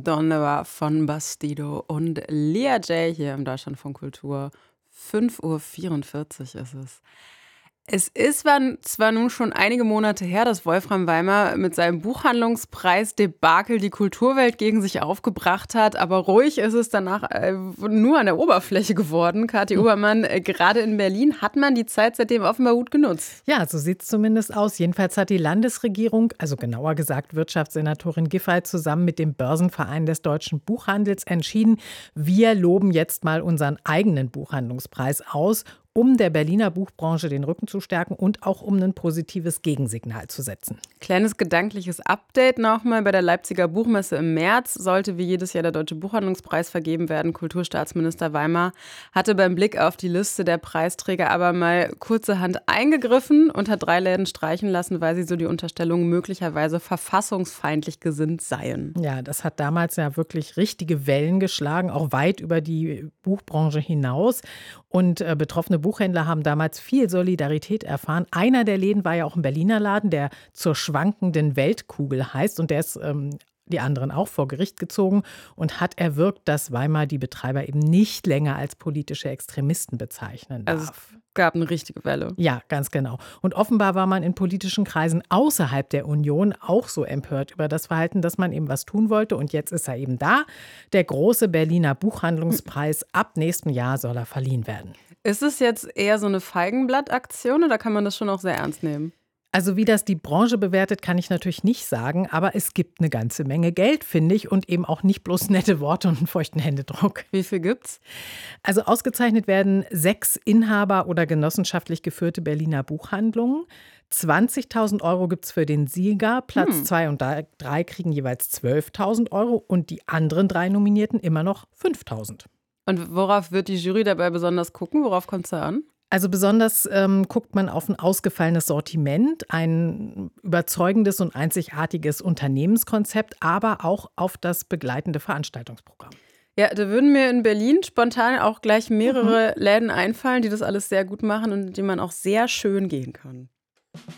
Donna von Bastido und Lea J. hier im Deutschlandfunk Kultur. 5:44 Uhr ist es. Es ist zwar nun schon einige Monate her, dass Wolfram Weimar mit seinem Buchhandlungspreis-Debakel die Kulturwelt gegen sich aufgebracht hat, aber ruhig ist es danach nur an der Oberfläche geworden. Kathi Obermann, gerade in Berlin hat man die Zeit seitdem offenbar gut genutzt. Ja, so sieht es zumindest aus. Jedenfalls hat die Landesregierung, also genauer gesagt Wirtschaftssenatorin Giffey, zusammen mit dem Börsenverein des deutschen Buchhandels entschieden, wir loben jetzt mal unseren eigenen Buchhandlungspreis aus, um der Berliner Buchbranche den Rücken zu stärken und auch um ein positives Gegensignal zu setzen. Kleines gedankliches Update nochmal. Bei der Leipziger Buchmesse im März sollte wie jedes Jahr der Deutsche Buchhandlungspreis vergeben werden. Kulturstaatsminister Weimar hatte beim Blick auf die Liste der Preisträger aber mal kurzerhand eingegriffen und hat 3 Läden streichen lassen, weil sie so die Unterstellung möglicherweise verfassungsfeindlich gesinnt seien. Ja, das hat damals ja wirklich richtige Wellen geschlagen, auch weit über die Buchbranche hinaus. Und betroffene Buchhändler haben damals viel Solidarität erfahren. Einer der Läden war ja auch ein Berliner Laden, der zur schwankenden Weltkugel heißt. Und der ist die anderen auch vor Gericht gezogen und hat erwirkt, dass Weimar die Betreiber eben nicht länger als politische Extremisten bezeichnen darf. Also es gab eine richtige Welle. Ja, ganz genau. Und offenbar war man in politischen Kreisen außerhalb der Union auch so empört über das Verhalten, dass man eben was tun wollte. Und jetzt ist er eben da. Der große Berliner Buchhandlungspreis. Ab nächstem Jahr soll er verliehen werden. Ist es jetzt eher so eine Feigenblattaktion oder kann man das schon auch sehr ernst nehmen? Also wie das die Branche bewertet, kann ich natürlich nicht sagen, aber es gibt eine ganze Menge Geld, finde ich, und eben auch nicht bloß nette Worte und einen feuchten Händedruck. Wie viel gibt's? Also ausgezeichnet werden 6 Inhaber- oder genossenschaftlich geführte Berliner Buchhandlungen. 20.000 € gibt es für den Sieger, Platz 2 und 3 kriegen jeweils 12.000 € und die anderen 3 Nominierten immer noch 5.000. Und worauf wird die Jury dabei besonders gucken? Worauf kommt es da an? Also besonders guckt man auf ein ausgefallenes Sortiment, ein überzeugendes und einzigartiges Unternehmenskonzept, aber auch auf das begleitende Veranstaltungsprogramm. Ja, da würden mir in Berlin spontan auch gleich mehrere Läden einfallen, die das alles sehr gut machen und in die man auch sehr schön gehen kann.